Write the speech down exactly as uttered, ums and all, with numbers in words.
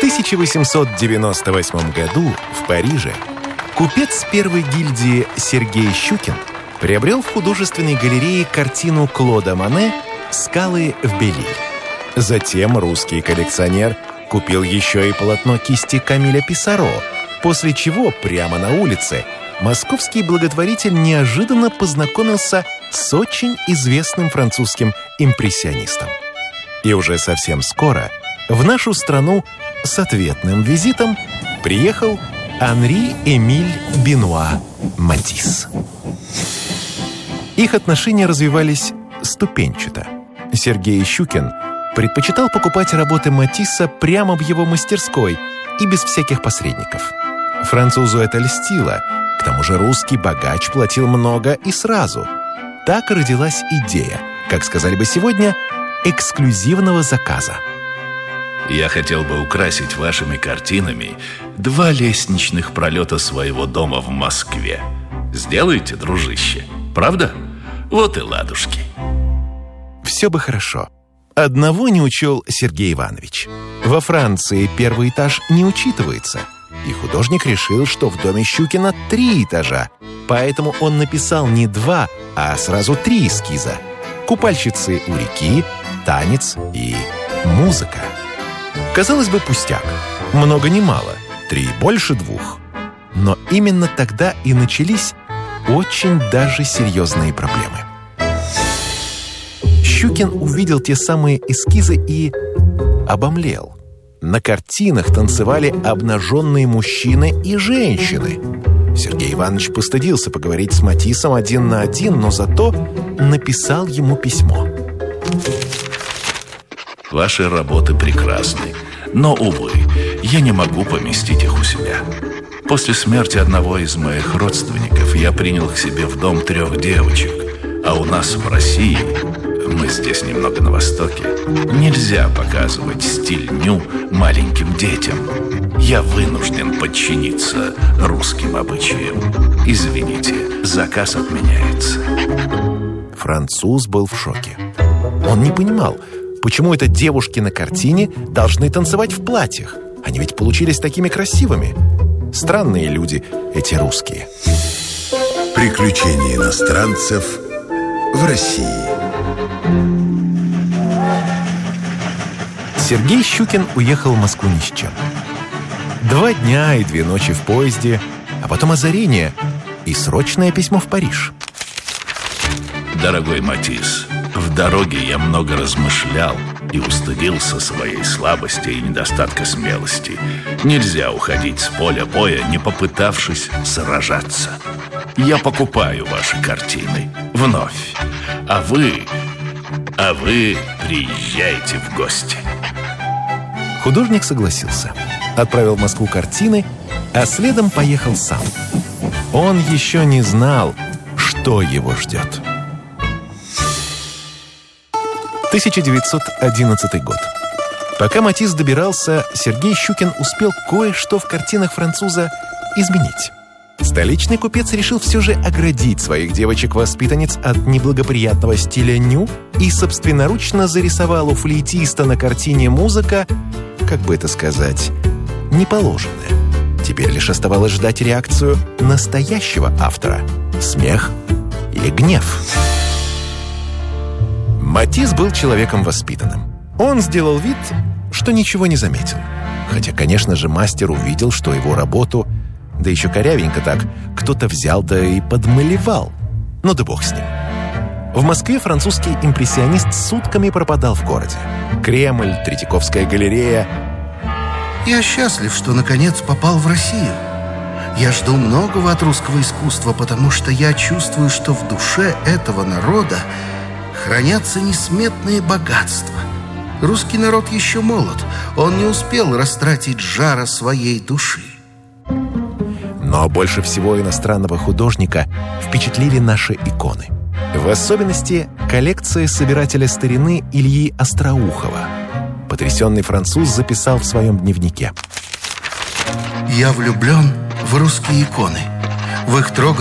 тысяча восемьсот девяносто восьмом году в Париже купец первой гильдии Сергей Щукин приобрел в художественной галерее картину Клода Моне «Скалы в Белиль». Затем русский коллекционер купил еще и полотно кисти Камиля Писаро, после чего прямо на улице московский благотворитель неожиданно познакомился с очень известным французским импрессионистом. И уже совсем скоро в нашу страну с ответным визитом приехал Анри Эмиль Бенуа Матисс. Их отношения развивались ступенчато. Сергей Щукин предпочитал покупать работы Матисса прямо в его мастерской и без всяких посредников. Французу это льстило. К тому же русский богач платил много и сразу. Так родилась идея, как сказали бы сегодня, эксклюзивного заказа. Я хотел бы украсить вашими картинами два лестничных пролета своего дома в Москве. Сделайте, дружище, правда? Вот и ладушки. Все бы хорошо. Одного не учел Сергей Иванович. Во Франции первый этаж не учитывается. И художник решил, что в доме Щукина три этажа. Поэтому он написал не два, а сразу три эскиза. Купальщицы у реки, танец и музыка. Казалось бы, пустяк. Много не мало. Три больше двух. Но именно тогда и начались очень даже серьезные проблемы. Щукин увидел те самые эскизы и обомлел. На картинах танцевали обнаженные мужчины и женщины. Сергей Иванович постыдился поговорить с Матиссом один на один, но зато написал ему письмо. Ваши работы прекрасны, но, увы, я не могу поместить их у себя. После смерти одного из моих родственников я принял к себе в дом трех девочек, а у нас в России, мы здесь немного на востоке, нельзя показывать стиль ню маленьким детям. Я вынужден подчиниться русским обычаям. Извините, заказ отменяется. Француз был в шоке. Он не понимал, почему это девушки на картине должны танцевать в платьях. Они ведь получились такими красивыми. Странные люди эти русские. Приключения иностранцев в России. Сергей Щукин уехал в Москву ни с чем. Два дня и две ночи в поезде, а потом озарение и срочное письмо в Париж. Дорогой Матисс, в дороге я много размышлял и устыдился своей слабости и недостатка смелости. Нельзя уходить с поля боя, не попытавшись сражаться. Я покупаю ваши картины вновь, а вы, а вы приезжайте в гости. Художник согласился. Отправил в Москву картины, а следом поехал сам. Он еще не знал, что его ждет. тысяча девятьсот одиннадцатый год. Пока Матисс добирался, Сергей Щукин успел кое-что в картинах француза изменить. Столичный купец решил все же оградить своих девочек-воспитанниц от неблагоприятного стиля ню и собственноручно зарисовал у флейтиста на картине музыка, как бы это сказать, неположенная. Теперь лишь оставалось ждать реакцию настоящего автора — смех или гнев. Матисс был человеком воспитанным. Он сделал вид, что ничего не заметил. Хотя, конечно же, мастер увидел, что его работу, да еще корявенько так, кто-то взял да и подмалевал. Ну да бог с ним. В Москве французский импрессионист сутками пропадал в городе. Кремль, Третьяковская галерея. Я счастлив, что наконец попал в Россию. Я жду многого от русского искусства, потому что я чувствую, что в душе этого народа хранятся несметные богатства. Русский народ еще молод. Он не успел растратить жара своей души. Но больше всего иностранного художника впечатлили наши иконы. В особенности коллекция собирателя старины Ильи Остроухова. Потрясенный француз записал в своем дневнике: «Я влюблен в русские иконы, в их трогательность